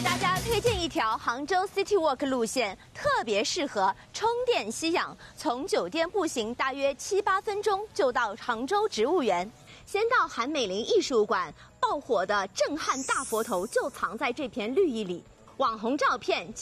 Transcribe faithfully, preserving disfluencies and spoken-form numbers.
大家推荐一条杭州 City Walk 路线，特别适合充电吸氧，从酒店步行大约七八分钟就到杭州植物园。先到韩美林艺术馆，爆火的震撼大佛头就藏在这片绿意里，网红照片。